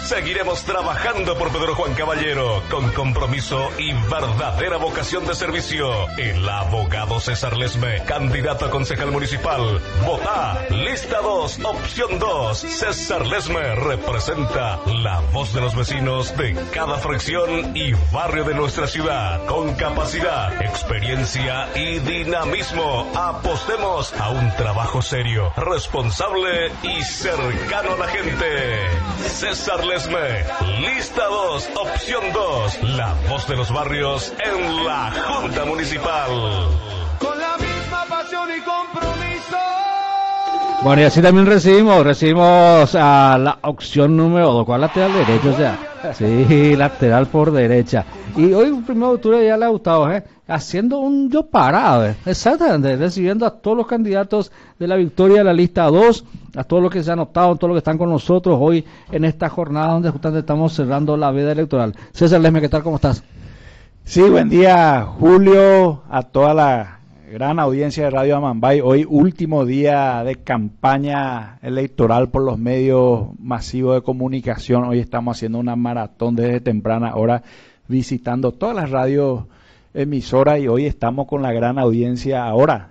Seguiremos trabajando por Pedro Juan Caballero con compromiso y verdadera vocación de servicio. El abogado César Lesme, candidato a concejal municipal. Votá, lista 2, opción 2. César Lesme representa la voz de los vecinos de cada fracción y barrio de nuestra ciudad. Con capacidad, experiencia y dinamismo, apostemos a un trabajo serio, responsable y cercano a la gente. César Lesme, lista 2, opción 2, la voz de los barrios en la Junta Municipal. Con la misma pasión y compromiso. Bueno, y así también recibimos a la opción número 2, ¿cuál lateral derecho? O sea, sí, lateral por derecha. Y hoy, 1 de octubre, ya le ha gustado, haciendo un yo parado, exactamente, recibiendo a todos los candidatos de la victoria de la lista 2, a todos los que se han optado, a todos los que están con nosotros hoy en esta jornada donde justamente estamos cerrando la veda electoral. César Lesme, ¿qué tal? ¿Cómo estás? Sí, buen día, Julio, a toda la gran audiencia de Radio Amambay. Hoy último día de campaña electoral por los medios masivos de comunicación. Hoy estamos haciendo una maratón desde temprana hora, visitando todas las radios emisoras, y hoy estamos con la gran audiencia,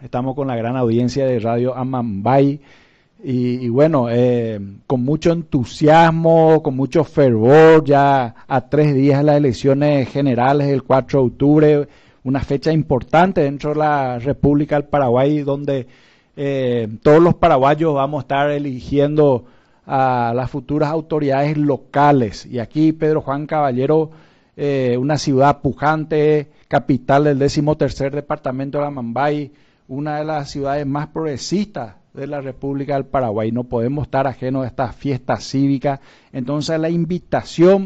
de Radio Amambay. Y bueno, con mucho entusiasmo, con mucho fervor, ya a 3 días de las elecciones generales del 4 de octubre, una fecha importante dentro de la República del Paraguay, donde todos los paraguayos vamos a estar eligiendo a las futuras autoridades locales. Y aquí Pedro Juan Caballero, una ciudad pujante, capital del 13º departamento de Amambay, una de las ciudades más progresistas de la República del Paraguay. No podemos estar ajenos a esta fiesta cívica. Entonces la invitación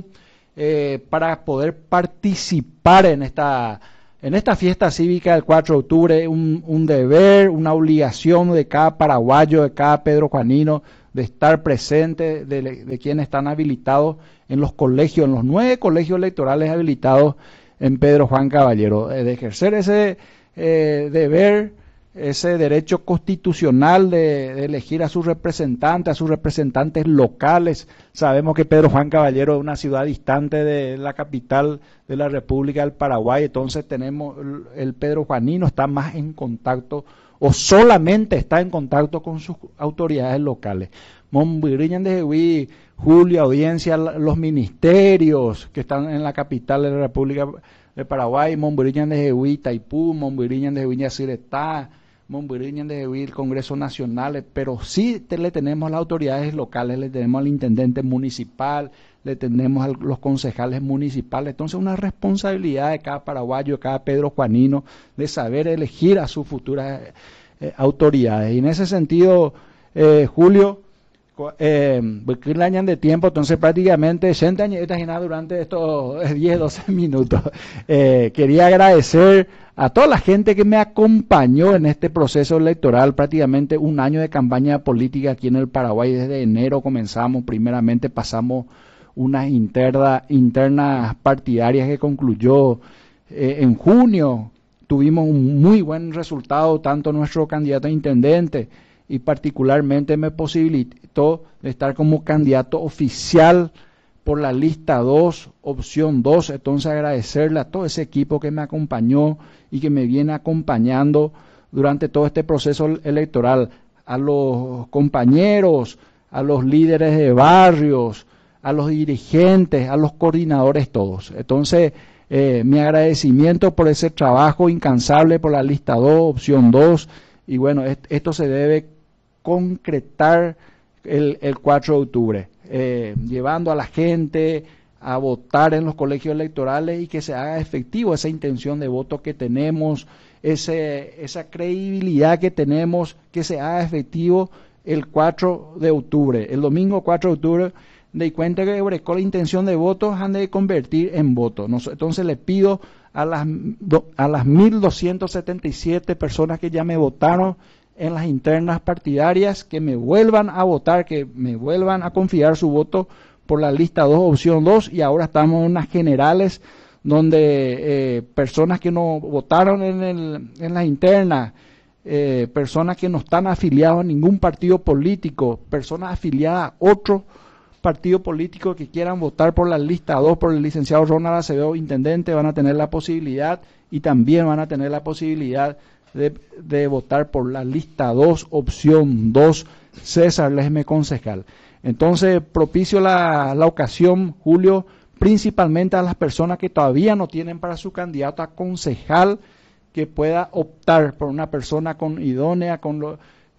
para poder participar en esta fiesta cívica del 4 de octubre, un deber, una obligación de cada paraguayo, de cada pedrojuanino, de estar presente, de quienes están habilitados en los colegios, en los 9 colegios electorales habilitados en Pedro Juan Caballero, de ejercer ese deber, ese derecho constitucional de elegir a sus representantes locales. Sabemos que Pedro Juan Caballero es una ciudad distante de la capital de la República del Paraguay, entonces tenemos el pedrojuanino está más en contacto, o solamente está en contacto con sus autoridades locales. Mombiriñan de Jehuí, Julio, audiencia, los ministerios que están en la capital de la República de Paraguay, Mombiriñan de Jehuí, Taipú, Mombiriñan de Jehuí, Yacyretá, Mombiriñan de Jehuí, el Congreso Nacional, pero sí le tenemos a las autoridades locales, le tenemos al intendente municipal, le tenemos a los concejales municipales. Entonces una responsabilidad de cada paraguayo, de cada pedrojuanino, de saber elegir a sus futuras autoridades. Y en ese sentido, Julio, porque el año de tiempo, entonces prácticamente 60 años durante estos 10-12 minutos. Quería agradecer a toda la gente que me acompañó en este proceso electoral, prácticamente un año de campaña política aquí en el Paraguay. Desde enero comenzamos, primeramente pasamos unas internas partidarias que concluyó en junio. Tuvimos un muy buen resultado, tanto nuestro candidato a intendente, y particularmente me posibilitó de estar como candidato oficial por la lista 2, opción 2. Entonces agradecerle a todo ese equipo que me acompañó y que me viene acompañando durante todo este proceso electoral, a los compañeros, a los líderes de barrios, a los dirigentes, a los coordinadores, todos. Entonces mi agradecimiento por ese trabajo incansable por la lista 2, opción 2, y bueno, esto se debe concretar el 4 de octubre, llevando a la gente a votar en los colegios electorales y que se haga efectivo esa intención de voto que tenemos, esa credibilidad que tenemos, que se haga efectivo el 4 de octubre. El domingo 4 de octubre, de cuenta que la intención de votos han de convertir en votos. Entonces le pido a las 1.277 personas que ya me votaron en las internas partidarias, que me vuelvan a votar, que me vuelvan a confiar su voto por la lista 2, opción 2, y ahora estamos en unas generales donde personas que no votaron en las internas, personas que no están afiliadas a ningún partido político, personas afiliadas a otros partidos políticos que quieran votar por la lista 2 por el licenciado Ronald Acevedo, intendente, van a tener la posibilidad, y también van a tener la posibilidad de votar por la lista 2, opción 2, César Lesme, concejal. Entonces, propicio la ocasión, Julio, principalmente a las personas que todavía no tienen para su candidato a concejal, que pueda optar por una persona con idónea, con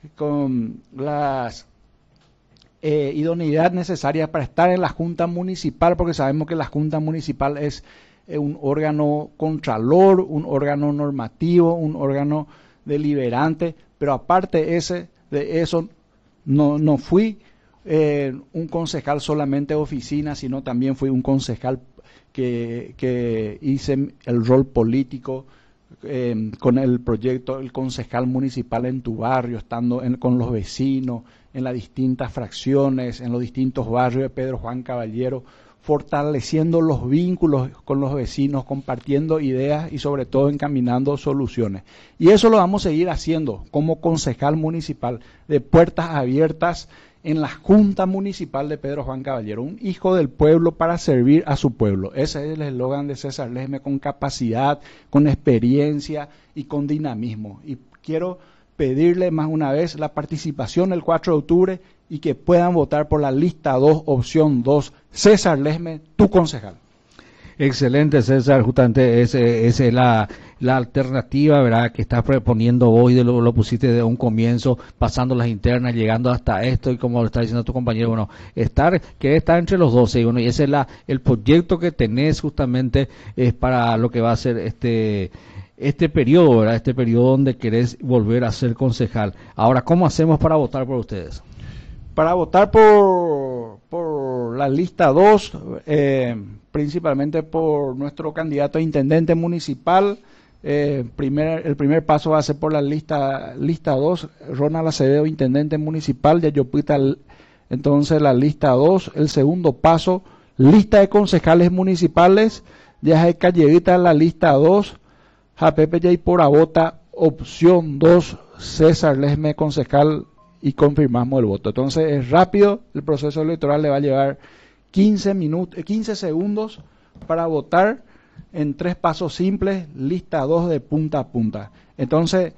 las idoneidad necesaria para estar en la Junta Municipal, porque sabemos que la Junta Municipal es un órgano contralor, un órgano normativo, un órgano deliberante, pero aparte de eso, no fui un concejal solamente de oficina, sino también fui un concejal que hice el rol político con el proyecto El Concejal Municipal en tu Barrio, estando con los vecinos, en las distintas fracciones, en los distintos barrios de Pedro Juan Caballero, fortaleciendo los vínculos con los vecinos, compartiendo ideas y sobre todo encaminando soluciones. Y eso lo vamos a seguir haciendo como concejal municipal, de puertas abiertas en la Junta Municipal de Pedro Juan Caballero, un hijo del pueblo para servir a su pueblo. Ese es el eslogan de César Lesme, con capacidad, con experiencia y con dinamismo. Y quiero pedirle más una vez la participación el 4 de octubre y que puedan votar por la lista 2, opción 2, César Lesme, tu concejal. Excelente, César, justamente esa es la alternativa, ¿verdad?, que estás proponiendo vos, y lo pusiste de un comienzo, pasando las internas, llegando hasta esto, y como lo está diciendo tu compañero, bueno, querer estar entre los 12, y bueno, y ese es el proyecto que tenés justamente es para lo que va a ser este periodo, ¿verdad?, este periodo donde querés volver a ser concejal. Ahora, ¿cómo hacemos para votar por ustedes? Para votar por la lista 2, principalmente por nuestro candidato a intendente municipal, el primer paso va a ser por la lista 2, Ronald Acevedo, intendente municipal, Yayopita, entonces la lista 2. El segundo paso, lista de concejales municipales, ya es Callevita, la lista 2, Japepe Yay por Abota, opción 2, César Lesme, concejal, y confirmamos el voto. Entonces es rápido, el proceso electoral le va a llevar 15 segundos para votar en 3 pasos simples, lista 2 de punta a punta. Entonces,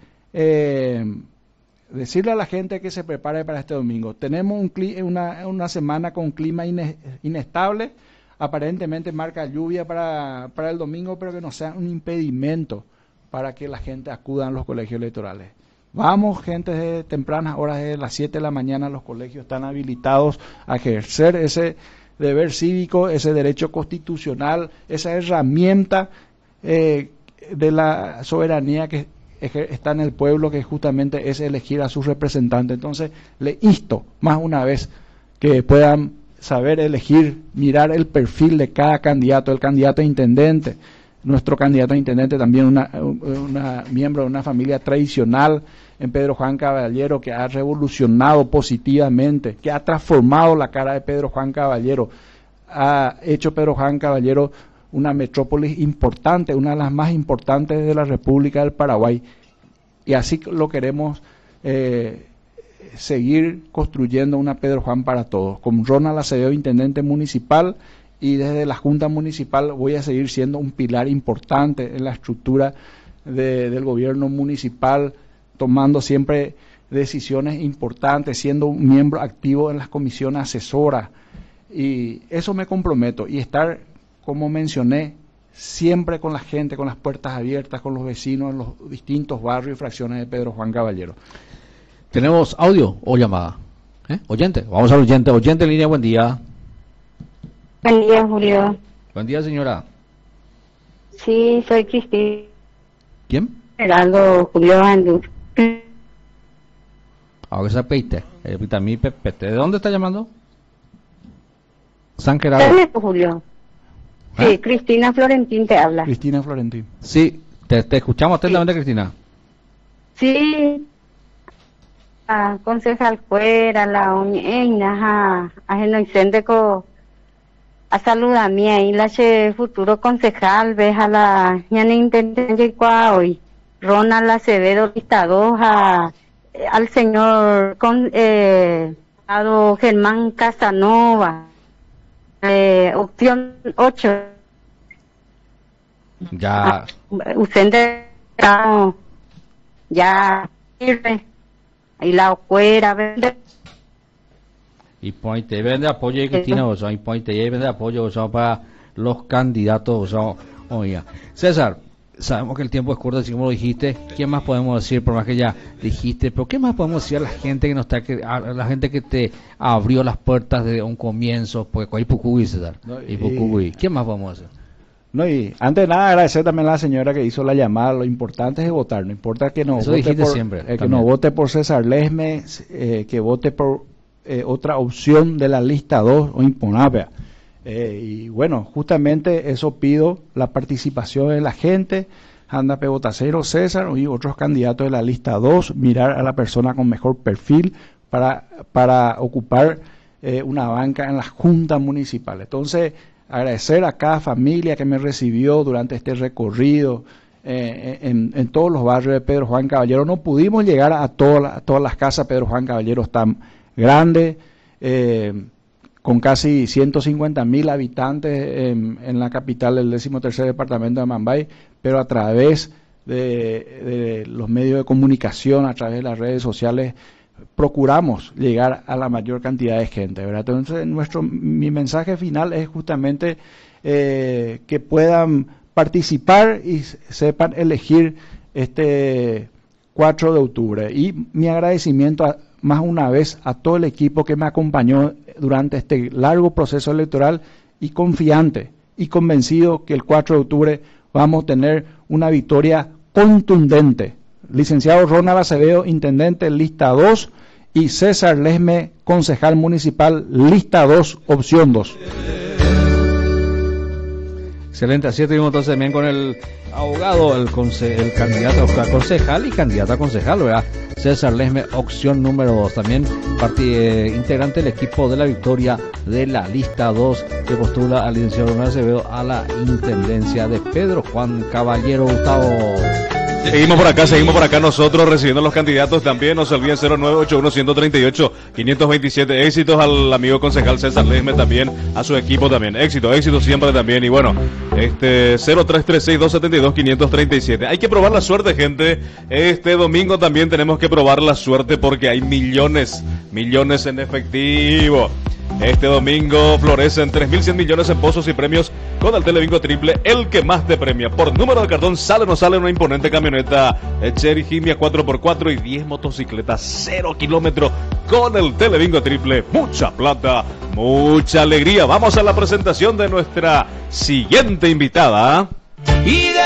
decirle a la gente que se prepare para este domingo. Tenemos una semana con clima inestable, aparentemente marca lluvia para el domingo, pero que no sea un impedimento para que la gente acuda a los colegios electorales. Vamos, gente, de tempranas horas, de las 7 de la mañana, los colegios están habilitados a ejercer ese deber cívico, ese derecho constitucional, esa herramienta de la soberanía que está en el pueblo, que justamente es elegir a sus representantes. Entonces, le insto más una vez que puedan saber elegir, mirar el perfil de cada candidato, el candidato a intendente. Nuestro candidato a intendente también una miembro de una familia tradicional en Pedro Juan Caballero, que ha revolucionado positivamente, que ha transformado la cara de Pedro Juan Caballero, ha hecho Pedro Juan Caballero una metrópolis importante, una de las más importantes de la República del Paraguay, y así lo queremos seguir construyendo una Pedro Juan para todos. Con Ronald Acevedo, intendente municipal, y desde la Junta Municipal voy a seguir siendo un pilar importante en la estructura del gobierno municipal, tomando siempre decisiones importantes, siendo un miembro activo en las comisiones asesoras, y eso me comprometo, y estar, como mencioné, siempre con la gente, con las puertas abiertas, con los vecinos en los distintos barrios y fracciones de Pedro Juan Caballero. ¿Tenemos audio o llamada? Oyente, vamos al oyente. Oyente en línea, buen día. Buen día, Julio. Buen día, señora. Sí, soy Cristina. ¿Quién? Geraldo Julio Andú. Ahora se peite. ¿De dónde está llamando? San Gerardo. Julio. Sí, Cristina Florentín te habla. Cristina Florentín. Sí, te escuchamos atentamente, sí. Cristina. Sí. Concejal fuera, la uñeina, a Genoicente a saludar mía y la futuro concejal, ves a la ñana intendente hoy, Ronald Acevedo, lista 2, al señor Germán Casanova, opción 8. Ya. Usted ya sirve. Ahí la fuera, vende. Y ponte vende apoyo y Cristina, o sea, y ponte y vende apoyo, o sea, para los candidatos, o sea, oiga. César, sabemos que el tiempo es corto, así como lo dijiste. ¿Qué más podemos decir? Por más que ya dijiste, pero ¿qué más podemos decir a la gente que no está, a la gente que te abrió las puertas de un comienzo? Porque hay Pucuy, César, y Pucuy. ¿Qué más podemos hacer? No, y antes de nada agradecer también a la señora que hizo la llamada. Lo importante es votar, no importa que no vote por siempre, que no vote por César Lesme, que vote por otra opción de la lista 2 o Imponapea. Y bueno, justamente eso pido, la participación de la gente. Anda Pebotacero, César y otros candidatos de la lista 2, mirar a la persona con mejor perfil para ocupar una banca en las juntas municipales. Entonces, agradecer a cada familia que me recibió durante este recorrido en todos los barrios de Pedro Juan Caballero. No pudimos llegar a todas las casas. Pedro Juan Caballero es tan grande, con casi 150.000 habitantes en la capital del 13º departamento de Amambay, pero a través de los medios de comunicación, a través de las redes sociales, procuramos llegar a la mayor cantidad de gente, ¿verdad? Entonces, mi mensaje final es justamente que puedan participar y sepan elegir este 4 de octubre. Y mi agradecimiento más una vez a todo el equipo que me acompañó durante este largo proceso electoral, y confiante y convencido que el 4 de octubre vamos a tener una victoria contundente. Licenciado Ronald Acevedo, intendente, lista 2, y César Lesme, concejal municipal, lista 2, opción 2. Excelente, así estuvimos entonces también con el abogado, el candidato a concejal y candidato a concejal, ¿verdad? César Lesme, opción número 2. También integrante del equipo de la victoria de la lista 2 que postula al licenciado Ronald Acevedo a la intendencia de Pedro Juan Caballero. Gustavo. Seguimos por acá nosotros recibiendo los candidatos también. No se olviden 0981-138-527. Éxitos al amigo concejal César Lesme también, a su equipo también. Éxito siempre también. Y bueno, 0336-272-537. Hay que probar la suerte, gente. Este domingo también tenemos que probar la suerte porque hay millones en efectivo. Este domingo florecen 3.100 millones en pozos y premios con el Telebingo Triple, el que más te premia. Por número de cartón sale o no sale una imponente camioneta Chery Jimia 4x4 y 10 motocicletas 0 kilómetros con el Telebingo Triple. Mucha plata, mucha alegría. Vamos a la presentación de nuestra siguiente invitada. Y de